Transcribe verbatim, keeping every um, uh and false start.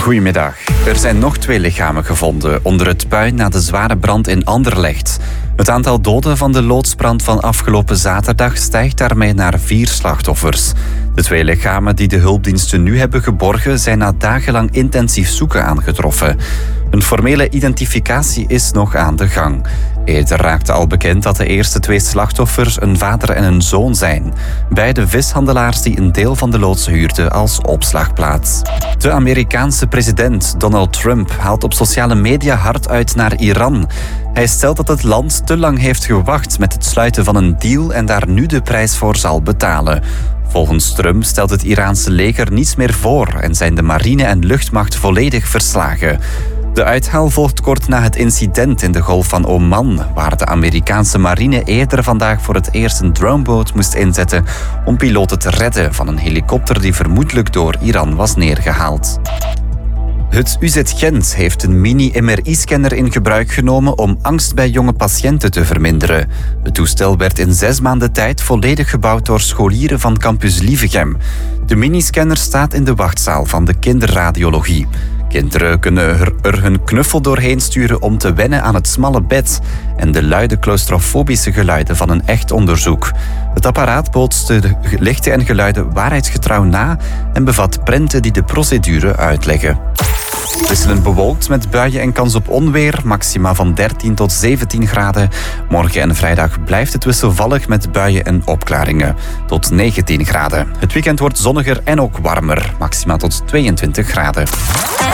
Goedemiddag. Er zijn nog twee lichamen gevonden onder het puin na de zware brand in Anderlecht. Het aantal doden van de loodsbrand van afgelopen zaterdag stijgt daarmee naar vier slachtoffers. De twee lichamen die de hulpdiensten nu hebben geborgen zijn na dagenlang intensief zoeken aangetroffen. Een formele identificatie is nog aan de gang. Eerder raakte al bekend dat de eerste twee slachtoffers een vader en een zoon zijn. Beide vishandelaars die een deel van de loods huurden als opslagplaats. De Amerikaanse president Donald Trump haalt op sociale media hard uit naar Iran. Hij stelt dat het land te lang heeft gewacht met het sluiten van een deal en daar nu de prijs voor zal betalen. Volgens Trump stelt het Iraanse leger niets meer voor en zijn de marine en luchtmacht volledig verslagen. De uithaal volgt kort na het incident in de Golf van Oman, waar de Amerikaanse marine eerder vandaag voor het eerst een droneboot moest inzetten om piloten te redden van een helikopter die vermoedelijk door Iran was neergehaald. Het U Z Gent heeft een mini-M R I-scanner in gebruik genomen om angst bij jonge patiënten te verminderen. Het toestel werd in zes maanden tijd volledig gebouwd door scholieren van Campus Lievegem. De miniscanner staat in de wachtzaal van de kinderradiologie. Kinderen kunnen er hun knuffel doorheen sturen om te wennen aan het smalle bed en de luide claustrofobische geluiden van een echt onderzoek. Het apparaat bootst de lichten en geluiden waarheidsgetrouw na en bevat prenten die de procedure uitleggen. Wisselend bewolkt met buien en kans op onweer, maxima van dertien tot zeventien graden. Morgen en vrijdag blijft het wisselvallig met buien en opklaringen, tot negentien graden. Het weekend wordt zonniger en ook warmer, maxima tot tweeëntwintig graden.